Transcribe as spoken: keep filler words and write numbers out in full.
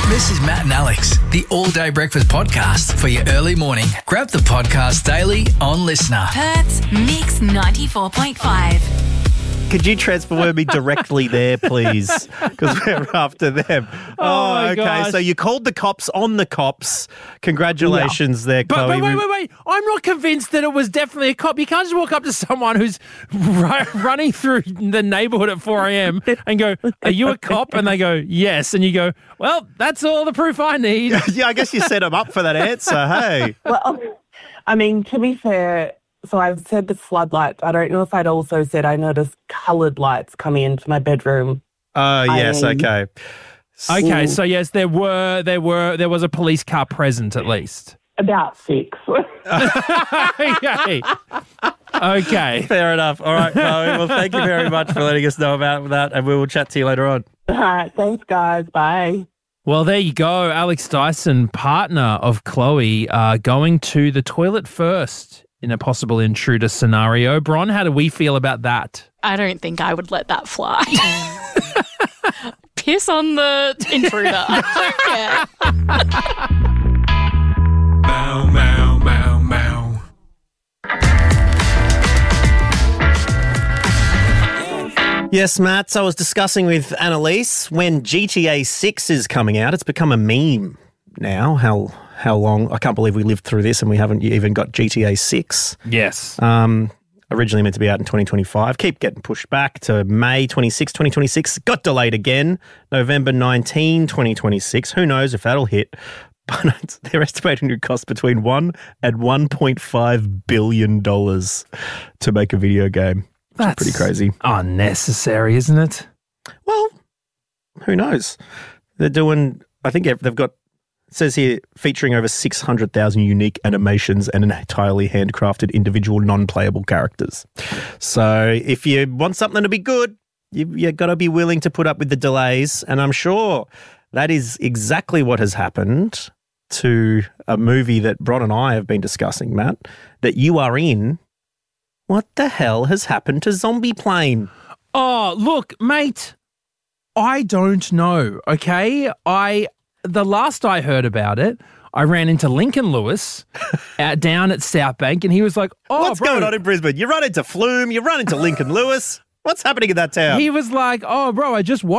This is Matt and Alex, the All Day Breakfast Podcast for your early morning. Grab the podcast daily on Listener. Perth's Mix ninety-four point five. Could you transfer me directly there, please? Because we're after them. Oh, my okay. gosh. So you called the cops on the cops. Congratulations there, But, Chloe. but wait, wait, wait. I'm not convinced that it was definitely a cop. You can't just walk up to someone who's ru- running through the neighbourhood at four a.m. and go, are you a cop? And they go, yes. And you go, well, that's all the proof I need. Yeah, I guess you set them up for that answer. Hey. Well, I mean, to be fair, so I've said the floodlights. I don't know if I'd also said I noticed coloured lights coming into my bedroom. Oh, yes, I- okay. Okay, so yes, there were, there were, there was a police car present at least. About six. Okay. Okay. Fair enough. All right, Chloe. Well, thank you very much for letting us know about that, and we will chat to you later on. All right, thanks, guys. Bye. Well, there you go. Alex Dyson, partner of Chloe, uh, going to the toilet first in a possible intruder scenario. Bron, how do we feel about that? I don't think I would let that fly. Piss on the intruder. I don't care. Mow, mow, mow, mow. Yes, Matt. So I was discussing with Annalise when G T A six is coming out. It's become a meme now. How how long? I can't believe we lived through this and we haven't even got G T A six. Yes. Um, originally meant to be out in twenty twenty-five. Keep getting pushed back to May twenty-sixth, twenty twenty-six. Got delayed again. November nineteenth, twenty twenty-six. Who knows if that'll hit. But they're estimating it cost between one and one point five billion dollars to make a video game. That's pretty crazy. Unnecessary, isn't it? Well, who knows? They're doing, I think they've got, it says here, featuring over six hundred thousand unique animations and entirely handcrafted individual non-playable characters. So if you want something to be good, you, you've got to be willing to put up with the delays. And I'm sure that is exactly what has happened to a movie that Bron and I have been discussing, Matt, that you are in. What the hell has happened to Zombie Plane? Oh, look, mate, I don't know, okay? I the last I heard about it, I ran into Lincoln Lewis out down at South Bank, and he was like, oh, What's bro. going on in Brisbane? You run into Flume, you run into Lincoln Lewis. What's happening in that town? He was like, oh, bro, I just watched